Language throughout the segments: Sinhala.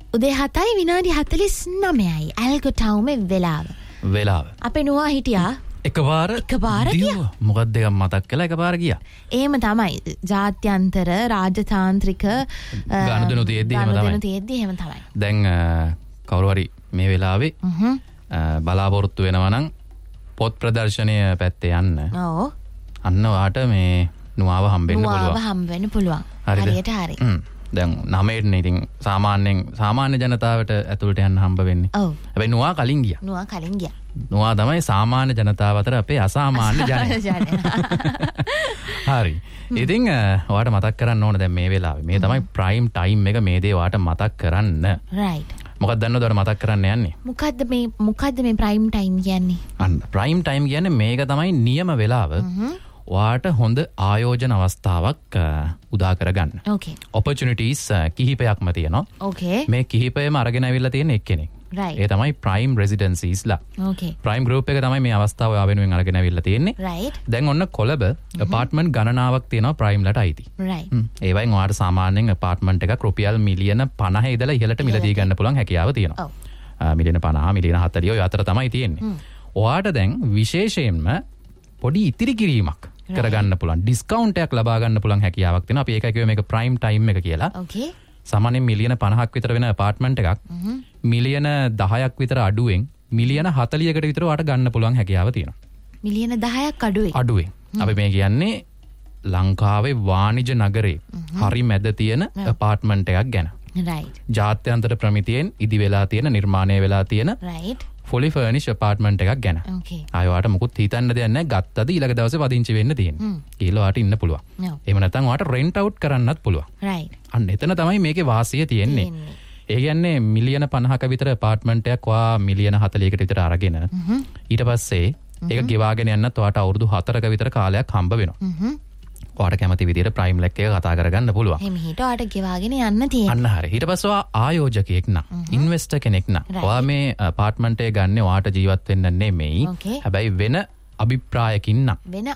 උදේ 7යි විනාඩි 49යි ඇල්ගොටවුමේ වෙලාව. අපේ නුවා හිටියා එකපාර ගියා. මොකක්ද දෙකක් මතක් කළා එකපාර ගියා. එහෙම තමයි. ජාත්‍යන්තර රාජතාන්ත්‍රික ගනුදෙනු තියෙද්දි එහෙම තමයි. දැන් කවුරු හරි මේ වෙලාවේ බලාපොරොත්තු වෙනවා නම් පොත් ප්‍රදර්ශනය පැත්තේ යන්න. ඔව්. අන්න ඔයාට මේ නුවාව හම්බෙන්න පුළුවන්. හරියට හරි. දැන් 9ට ඉතින් සාමාන්‍ය ජනතාවට ඇතුළට යන්න හම්බ වෙන්නේ. ඔව්. හැබැයි නුවා කලින් ගියා. නුවා තමයි සාමාන්‍ය ජනතාව අතර අපේ අසාමාන්‍ය ජනයා. හරි. ඉතින් ඔයාට මතක් කරන්න ඕන දැන් මේ වෙලාවේ. මේ තමයි ප්‍රයිම් ටයිම් එක මේ දේ ඔයාට මතක් කරන්න. රයිට්. මොකක්ද දන්නවද ඔයාට මතක් කරන්න යන්නේ? මොකද්ද මේ ප්‍රයිම් ටයිම් කියන්නේ? අන්න ප්‍රයිම් ටයිම් කියන්නේ මේක තමයි නියම වෙලාව. ඔයාට හොඳ ආයෝජන අවස්ථාවක් උදා කරගන්න. ඕකේ. ඔපචුනිටිස් කිහිපයක්ම තියෙනවා. ඕකේ. මේ කිහිපයම අරගෙන අවිල්ලා තියෙන එක්කෙනෙක්. රයිට්. ඒ තමයි ප්‍රයිම් රෙසිඩෙන්සිස්ලා. ඕකේ. ප්‍රයිම් ගෲප් එක තමයි මේ අවස්ථාව ඔයා වෙනුවෙන් අරගෙන අවිල්ලා තියෙන්නේ. රයිට්. දැන් ඔන්න කොළඹ ඇපාර්ට්මන්ට් ගණනාවක් තියෙනවා ප්‍රයිම්ලට අයිති. රයිට්. ඒ වයින් ඔයාට සාමාන්‍යයෙන් ඇපාර්ට්මන්ට් එකක් රුපියල් මිලියන 50 ඉඳලා ඉහළට මිලදී ගන්න පුළුවන් හැකියාව තියෙනවා. ඔව්. මිලියන 50 මිලියන 40 ඔය අතර තමයි තියෙන්නේ. ඔයාට දැන් විශේෂයෙන්ම පොඩි ඉතිරි කිරීමක් කරගන්න පුළුවන් ඩිස්කවුන්ට් එකක් ලබා ගන්න පුළුවන් හැකියාවක් තියෙනවා. අපි ඒකයි කිව්වේ මේක ප්‍රයිම් ටයිම් එක කියලා. ඕකේ. සාමාන්‍යයෙන් මිලියන 50ක් විතර වෙන ඇපාර්ට්මන්ට් එකක් මිලියන 10ක් විතර අඩුවෙන් මිලියන 40කට විතර වට ගන්න පුළුවන් හැකියාව තියෙනවා. මිලියන 10ක් අඩුවෙන්. අපි මේ කියන්නේ ලංකාවේ වාණිජ නගරේ හරි මැද තියෙන ඇපාර්ට්මන්ට් එකක් ගැන. රයිට්. ජාත්‍යන්තර ප්‍රමිතියෙන් ඉදි වෙලා තියෙන නිර්මාණය වෙලා තියෙන රයිට්. fully furnished apartment එකක් ගැන. ඕකේ. ආයෙ මුකුත් හිතන්න දෙයක් නැහැ. ගත්තද ඊළඟ දවසේ පදිංචි වෙන්න තියෙන්නේ. කියලා ඔයාට ඉන්න පුළුවන්. එහෙම නැත්නම් ඔයාට රෙන්ට් අවුට් කරන්නත් පුළුවන්. රයිට්. අන්න එතන තමයි මේකේ වාසිය තියෙන්නේ. ඒ කියන්නේ මිලියන 50ක විතර ඇපාර්ට්මන්ට් එකක් ඔයා මිලියන 40කට විතර අරගෙන ඊට පස්සේ ඒක ගෙවාගෙන යන්නත් ඔයාට අවුරුදු 4ක විතර කාලයක් හම්බ වෙනවා. ඔයාට කැමති විදිහට ප්‍රයිම් ලෙක් එක කතා කරගන්න පුළුවන්. එහෙම හිට ඔයාට ගෙවාගෙන යන්න තියෙනවා. අන්න හරි. ඊට පස්සේ ඔයා ආයෝජකයෙක් නම් ඉන්වෙස්ටර් කෙනෙක් නම් ඔයා මේ ඇපාර්ට්මන්ට් එක ගන්න ඔයාට ජීවත් වෙන්න නෙමෙයි. හැබැයි වෙන අභිප්‍රායකින් නම්.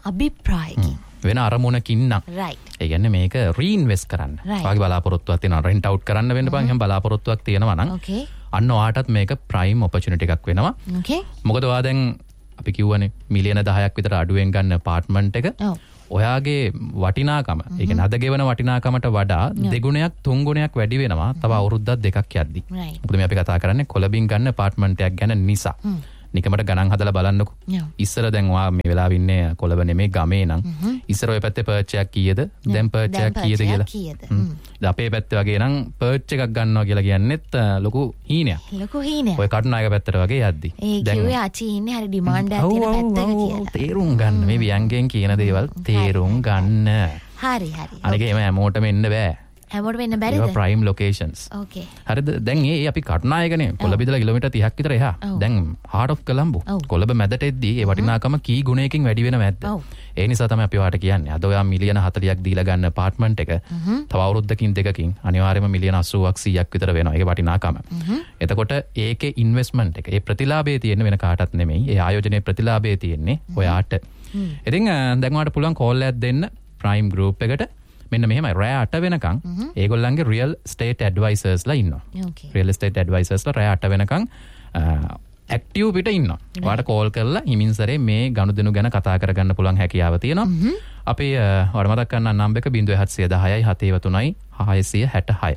වෙන අරමුණකින් නම්. රයිට්. ඒ කියන්නේ මේක රීඉන්වෙස්ට් කරන්න. ඔයාගේ බලාපොරොත්තුවක් තියෙනවා රෙන්ට් අවුට් කරන්න වෙන්න බං එහෙනම් බලාපොරොත්තුවක් තියෙනවා නම්. ඕකේ. අන්න ඔයාටත් මේක ප්‍රයිම් ඔපචුනිටි එකක් වෙනවා. ඕකේ. මොකද ඔයා දැන් අපි කියවනේ මිලියන 10ක් විතර අඩුවෙන් ගන්න ඇපාර්ට්මන්ට් එක. ඔව්. ඔයාගේ වටිනාකම ඒ කියන්නේ අද ගෙවන වටිනාකමට වඩා දෙගුණයක් තුන් ගුණයක් වැඩි වෙනවා තව අවුරුද්දක් දෙකක් යද්දි. මොකද මේ අපි කතා කරන්නේ කොළඹින් ගන්න ඇපාර්ට්මන්ට් එකක් ගැන නිසා. නිකමට ගණන් හදලා බලන්නකෝ. ඉස්සර දැන් ඔයා මේ වෙලාවෙ ඉන්නේ කොළඹ නෙමෙයි ගමේ නම් ඉස්සර ඔය පැත්තේ පර්ච් එකක් කීයද? දැන් පර්ච් එකක් කීයද කියලා. දැන් අපේ පැත්තේ වගේ නම් පර්ච් එකක් ගන්නවා කියලා කියන්නේත් ලොකු හීනයක්. ඔය කටුනායක පැත්තට වගේ යද්දි. දැන් කිව්වේ ආචි ඉන්නේ හරි ඩිමාන්ඩ් එකක් තියෙන පැත්තක කියලා. තේරුම් ගන්න මේ ව්‍යංගයෙන් කියන දේවල් තේරුම් ගන්න. හරි. අනික එහෙම හැමෝටම එන්න බෑ. හැමෝටම එන්න බැරිද? ඒවා ප්‍රයිම් ලොකේෂන්ස්. ඕකේ. හරිද? දැන් ඒ අපි කටුනායකනේ කොළඹ ඉඳලා කිලෝමීටර් 30ක් විතර එහා. දැන් heart of Colombo. කොළඹ මැදට එද්දී ඒ වටිනාකම කී ගුණයකින් වැඩි වෙන මැද්ද? ඒ නිසා තමයි අපි ඔයාලට කියන්නේ. අද ඔයා මිලියන 40ක් දීලා ගන්න ඇපාර්ට්මන්ට් එක තව අවුරුද්දකින් දෙකකින් අනිවාර්යයෙන්ම මිලියන 80ක් 100ක් විතර වෙනවා. ඒකේ වටිනාකම. එතකොට ඒකේ ඉන්වෙස්ට්මන්ට් එක ඒ ප්‍රතිලාභයේ තියෙන වෙන කාටවත් නෙමෙයි. ඒ ආයෝජනයේ ප්‍රතිලාභයේ තියෙන්නේ ඔයාට. ඉතින් දැන් ඔයාලට පුළුවන් කෝල් එකක් දෙන්න ප්‍රයිම් ගෲප් එකට. මෙන්න මෙහෙමයි රෑ 8 වෙනකන් ඒගොල්ලන්ගේ රියල් ස්ටේට් ඇඩ්වයිසර්ස්ලා ඉන්නවා. රියල් ස්ටේට් ඇඩ්වයිසර්ස්ලා රෑ 8 වෙනකන් ඇක්ටිව් පිට ඉන්නවා. ඔයාලට කෝල් කරලා හිමින්සරේ මේ ගනුදෙනු ගැන කතා කරගන්න පුළුවන් හැකියාව තියෙනවා. අපි ඔයාලට මතක් කරන්න නම්බර් එක 0710යි 736 666.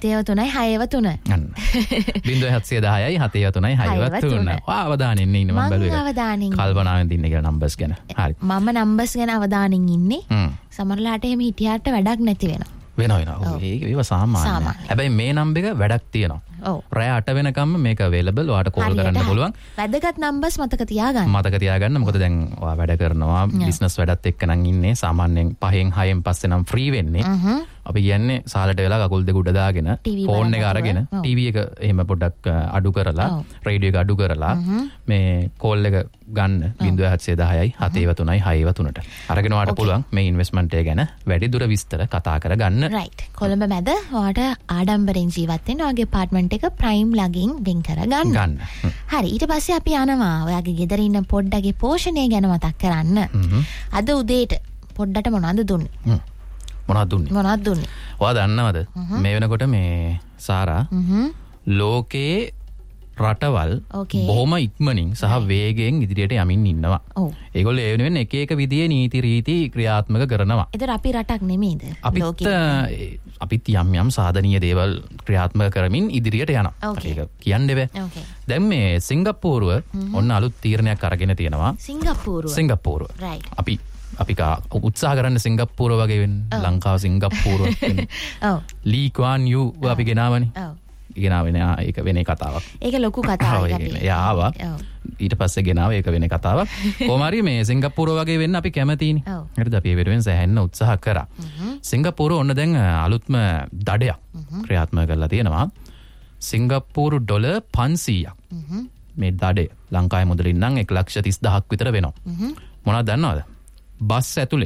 736 අන්න 0710යි 736 663. අවදානෙන් ඉන්න මම බැලුවේ. කල්පනාවෙන් දින්න කියලා නම්බර්ස් ගැන. හරි. මම නම්බර්ස් ගැන අවදානෙන් ඉන්නේ. සමහරලාට එහෙම හිටියාට වැඩක් නැති වෙනවා. වෙනවා. ඒක සාමාන්‍යයි. හැබැයි මේ නම්බර් එක වැඩක් තියෙනවා. රෑ 8 වෙනකම්ම මේක අවේලබල්. ඔයාට කෝල් කරන්න පුළුවන්. වැදගත් නම්බර්ස් මතක තියාගන්න. මොකද දැන් ඔයා වැඩ කරනවා බිස්නස් වැඩත් එක්ක නම් ඉන්නේ. සාමාන්‍යයෙන් 5න් 6න් පස්සේ නම් ෆ්‍රී වෙන්නේ. අපි කියන්නේ සාලට වෙලා කකුල් දෙක උඩ දාගෙන ෆෝන් එක අරගෙන ටීවී එක එහෙම පොඩ්ඩක් අඩු කරලා රේඩියෝ එක අඩු කරලා මේ කෝල් එක ගන්න 0710යි 736 663ට. අරගෙන ඔයාට පුළුවන් මේ ඉන්වෙස්ට්මන්ට් එක ගැන වැඩි දුර විස්තර කතා කරගන්න. රයිට්. කොළඹ මැද ඔයාට ආඩම්බරෙන් ජීවත් වෙන්න ඔයාගේ ඇපාර්ට්මන්ට් එක ප්‍රයිම් ළඟින් වෙන් කරගන්න. හරි. ඊට පස්සේ අපි යනවා ඔයාගේ ගෙදර ඉන්න පොඩ්ඩගේ පෝෂණය ගැන මතක් කරන්න. අද උදේට පොඩ්ඩට මොනවද දුන්නේ? මොනවද දුන්නේ? ඔයා දන්නවද මේ වෙනකොට මේ සාරා ලෝකයේ රටවල් බොහොම ඉක්මනින් සහ වේගයෙන් ඉදිරියට යමින් ඉන්නවා. ඒගොල්ලෝ ඒ වෙනුවෙන් එක එක විදිහේ නීති රීති ක්‍රියාත්මක කරනවා. ඒතර අපි රටක් නෙමෙයිද? අපිත් යම් යම් සාධනීය දේවල් ක්‍රියාත්මක කරමින් ඉදිරියට යනවා. ඒක කියන්නේ බෑ. දැන් මේ සිංගප්පූරුව ඔන්න අලුත් තීරණයක් අරගෙන තියෙනවා. සිංගප්පූරුව. අපි උත්සාහ කරන්න සිංගප්පූරුව වගේ වෙන්න. ලංකාව සිංගප්පූරුව වෙන්න. ලී ක්වාන් යූ අපි ගෙනාවනේ. ගෙනාවෙන ඒක වෙන කතාවක්. ඒක ලොකු කතාවක්. ආවා. ඊට පස්සේ ගෙනාව ඒක වෙන කතාවක්. කොහොම හරි මේ සිංගප්පූරුව වගේ වෙන්න අපි කැමතිනේ. හරිද? අපි ඒ වෙනුවෙන් සෑහෙන්න උත්සාහ කරා. සිංගප්පූරුව ඔන්න දැන් අලුත්ම දඩයක් ක්‍රියාත්මක කරලා තියෙනවා. සිංගප්පූරු ඩොලර් 500ක්. මේ දඩේ ලංකාවේ මුදලින් නම් 1,30,000ක් විතර වෙනවා. මොනවද දන්නවද? බස් ඇතුලේ.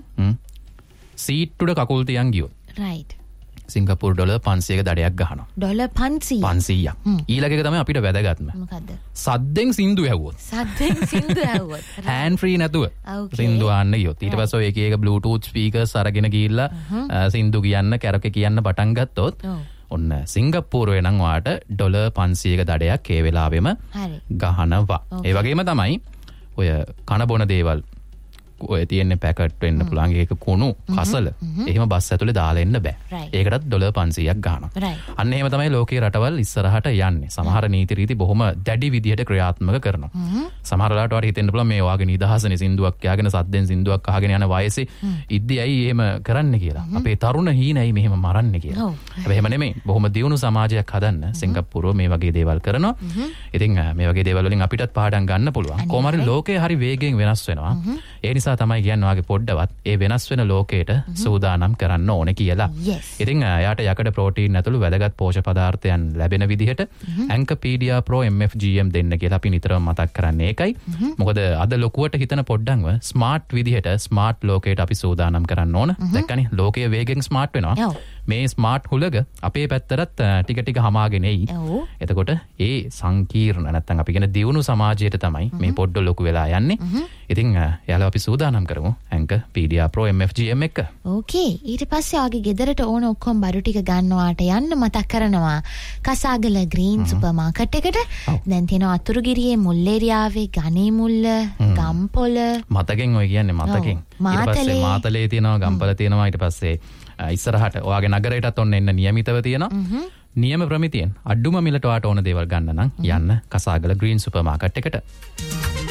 සීට් උඩ කකුල් තියන් ගියොත්. රයිට්. සිංගප්පූරු ඩොලර් 500ක දඩයක් ගහනවා. ඩොලර් 500ක්. ඊළඟ එක තමයි අපිට වැදගත්ම. මොකද්ද? සද්දෙන් සින්දු ඇහුවොත්. හෑන්ඩ් ෆ්‍රී නැතුව සින්දු අහන්න ගියොත්. ඊට පස්සේ ඔය එක එක බ්ලූටූත් ස්පීකර්ස් අරගෙන ගිහිල්ලා සින්දු කියන්න කැරකේ කියන්න පටන් ගත්තොත් ඔන්න සිංගප්පූරුවේ නම් ඔයාට ඩොලර් 500ක දඩයක් ඒ වෙලාවෙම ගහනවා. ඒ වගේම තමයි ඔය කන බොන දේවල් ඔය තියෙන පැකට් වෙන්න පුළුවන් ඒක කුණු කසල එහෙම බස් ඇතුලේ දාලා එන්න බෑ. ඒකටත් ඩොලර් 500ක් ගන්නවා. අන්න එහෙම තමයි ලෝකේ රටවල් ඉස්සරහට යන්නේ. සමහර නීති රීති බොහොම දැඩි විදිහට ක්‍රියාත්මක කරනවා. සමහර වෙලාවට වාට හිතෙන්න පුළුවන් මේ වාගේ නිදහසනේ සින්දුවක් යාගෙන සද්දෙන් සින්දුවක් අහගෙන යන වයසේ ඉද්දි ඇයි එහෙම කරන්න කියලා. අපේ තරුණ හීනයි මෙහෙම මරන්නේ කියලා. හැබැයි එහෙම නෙමෙයි. බොහොම දියුණු සමාජයක් හදන්න සිංගප්පූරුව මේ වගේ දේවල් කරනවා. ඉතින් මේ වගේ දේවල් වලින් අපිටත් පාඩම් ගන්න පුළුවන්. කොහොම හරි ලෝකේ හරි වේගයෙන් වෙනස් වෙනවා. ඒ නිසා තමයි කියන්නේ වාගේ පොඩ්ඩවත් ඒ වෙනස් වෙන ලෝකයට සූදානම් කරන්න ඕනේ කියලා. ඉතින් යාට යකඩ ප්‍රෝටීන් ඇතුළු වැදගත් පෝෂක පදාර්ථයන් ලැබෙන විදිහට ඇන්කපීඩියා ප්‍රෝ MFGM දෙන්න කියලා අපි නිතරම මතක් කරන්නේ ඒකයි. මොකද අද ලොකුවට හිතන පොඩ්ඩන්ව ස්මාර්ට් විදිහට ස්මාර්ට් ලෝකයට අපි සූදානම් කරන්න ඕන. දැක්කනේ ලෝකයේ වේගෙන් ස්මාර්ට් වෙනවා. මේ ස්මාර්ට් හුලග අපේ පැත්තටත් ටික ටික හමාගෙන එයි. එතකොට ඒ සංකීර්ණ නැත්තම් අපි කියන දියුණු සමාජයට තමයි මේ පොඩ්ඩ ලොකු වෙලා යන්නේ. ඉතින් යාළුවා අපි සූදානම් කරමු ඇන්කපීඩියා ප්‍රෝ MFGM එක. ඕකේ. ඊට පස්සේ ආගේ ගෙදරට ඕන ඔක්කොම බඩු ටික ගන්නවාට යන්න මතක් කරනවා. කසාගල ග්‍රීන් සුපර් මාකට් එකට. දැන් තියෙනවා අතුරුගිරියේ මුල් ඒරියාවේ ගණේ මුල්ල, ගම්පොළ. මතකෙන් ඔය කියන්නේ මතකෙන්. ඊට පස්සේ මාතලේ තියෙනවා, ගම්පල තියෙනවා. ඊට පස්සේ ඉස්සරහට ඔයාගේ නගරයටත් ඔන්න එන්න නියමිතව තියෙනවා. නියම ප්‍රමිතියෙන් අඩුම මිලට ඔයාට ඕන දේවල් ගන්න නම් යන්න කසාගල ග්‍රීන් සුපර් මාකට් එකට.